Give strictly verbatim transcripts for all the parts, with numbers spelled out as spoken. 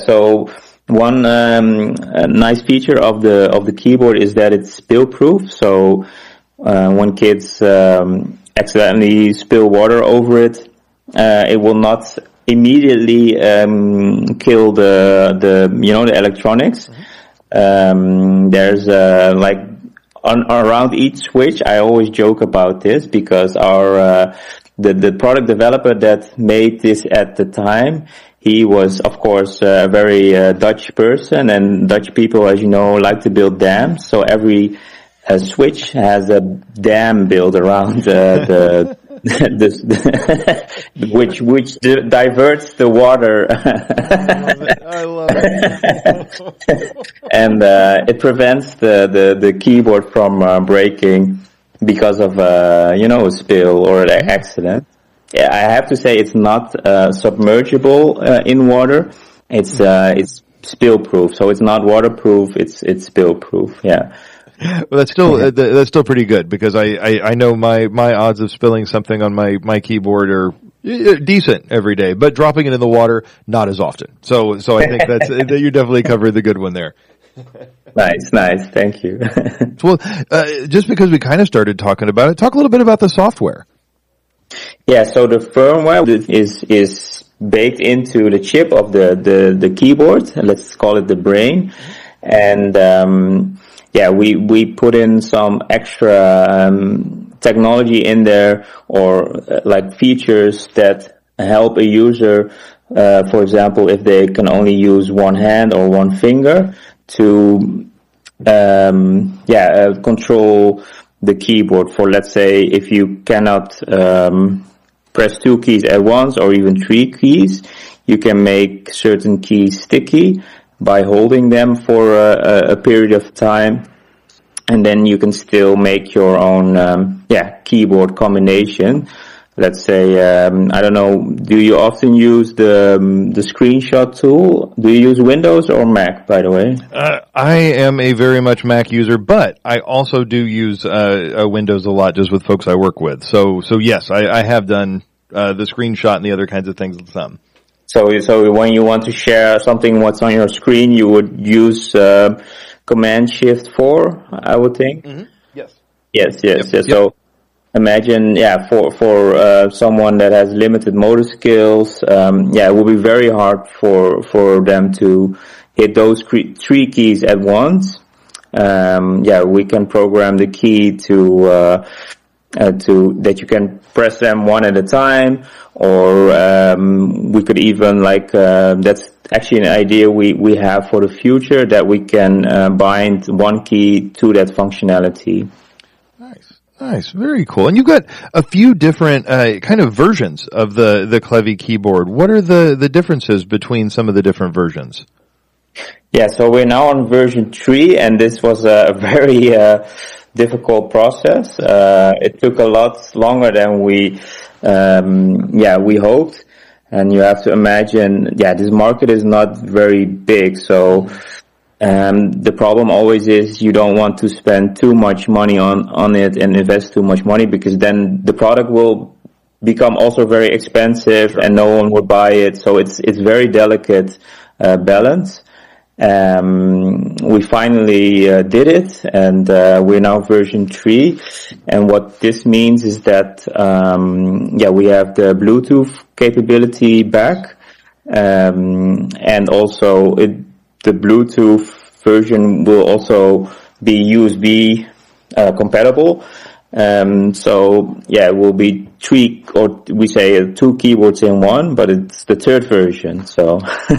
So one um, a nice feature of the of the keyboard is that it's spill-proof. So uh, when kids um, accidentally spill water over it, uh, it will not immediately um, kill the the you know the electronics. Um, there's uh, like on, around each switch. I always joke about this because our uh, the the product developer that made this at the time, he was of course a very uh, Dutch person, and Dutch people, as you know, like to build dams. So every uh, switch has a dam built around uh, the. this, which which diverts the water. I love it. I love it. And uh, it prevents the, the, the keyboard from uh, breaking because of uh, you know a spill or an accident. Yeah, I have to say it's not uh, submergible uh, in water. It's uh, it's spill proof, so it's not waterproof. It's it's spill proof. Yeah. Well, that's still uh, that's still pretty good because I, I, I know my, my odds of spilling something on my, my keyboard are decent every day, but dropping it in the water not as often. So so I think that's that you definitely covered the good one there. Nice, nice, thank you. Well, uh, just because we kind of started talking about it, talk a little bit about the software. Yeah, so the firmware is is baked into the chip of the the, the keyboard. Let's call it the brain, and um, yeah, we, we put in some extra um, technology in there, or uh, like features that help a user, uh, for example, if they can only use one hand or one finger to, um, yeah, uh, control the keyboard for, let's say, if you cannot um, press two keys at once or even three keys, you can make certain keys sticky by holding them for a, a period of time, and then you can still make your own, um, yeah, keyboard combination. Let's say, um, I don't know, do you often use the um, the screenshot tool? Do you use Windows or Mac, by the way? Uh, I am a very much Mac user, but I also do use uh, uh, Windows a lot just with folks I work with. So, so yes, I, I have done uh, the screenshot and the other kinds of things with some. So, so when you want to share something what's on your screen, you would use uh, Command Shift four, I would think. Mm-hmm. Yes. Yes, yes, yep. yes. Yep. So imagine, yeah, for for uh, someone that has limited motor skills, um, yeah, it will be very hard for for them to hit those cre- three keys at once. Um, yeah, we can program the key to. Uh, Uh, to that you can press them one at a time, or um, we could even like uh, that's actually an idea we we have for the future, that we can uh, bind one key to that functionality. Nice, nice, very cool. And you've got a few different uh, kind of versions of the the Clevie keyboard. What are the the differences between some of the different versions? Yeah, so we're now on version three, and this was a very uh, difficult process. Uh, it took a lot longer than we, um, yeah, we hoped. And you have to imagine, yeah, this market is not very big. So, um, the problem always is you don't want to spend too much money on, on it and invest too much money, because then the product will become also very expensive. Sure. And no one would buy it. So it's, it's very delicate, uh, balance. Um, we finally uh, did it, and uh, we're now version three. And what this means is that, um, yeah, we have the Bluetooth capability back, um, and also it, the Bluetooth version will also be U S B uh, compatible. Um, so yeah, it will be three, or we say uh, two keyboards in one, but it's the third version. So.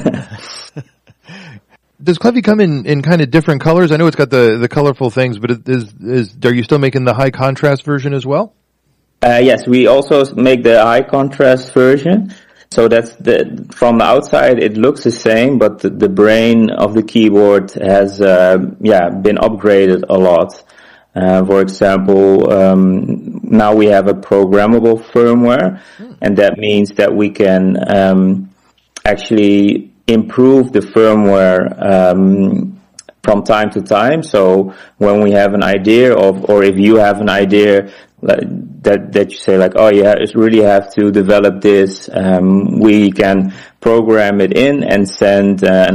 Does Clevie come in, in kind of different colors? I know it's got the, the colorful things, but it is, is, are you still making the high contrast version as well? Uh, yes, we also make the high contrast version. So that's the, from the outside it looks the same, but the, the brain of the keyboard has, uh, yeah, been upgraded a lot. Uh, for example, um, now we have a programmable firmware, hmm. and that means that we can, um, actually improve the firmware um, from time to time. So when we have an idea of, or if you have an idea that that you say like, oh, you really have to develop this, um, we can program it in and send uh, an